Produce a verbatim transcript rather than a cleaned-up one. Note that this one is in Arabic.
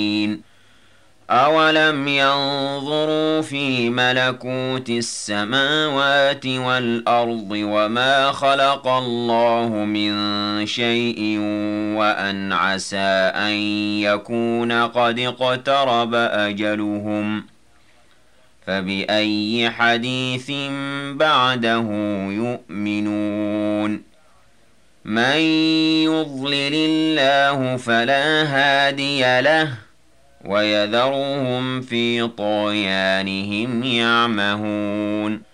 أَوَلَمْ يَنظُرُوا فِي مَلَكُوتِ السَّمَاوَاتِ وَالْأَرْضِ وَمَا خَلَقَ اللَّهُ مِن شَيْءٍ وَأَنْ عَسَىٰ أَن يَكُونَ قَدِ اقْتَرَبَ أَجَلُهُمْ ۖ فَبِأَيِّ حَدِيثٍ بَعْدَهُ يُؤْمِنُونَ مَن يُضْلِلِ اللَّهُ فَلَا هَادِيَ لَهُ وَيَذَرُهُمْ فِي طُغْيَانِهِمْ يَعْمَهُونَ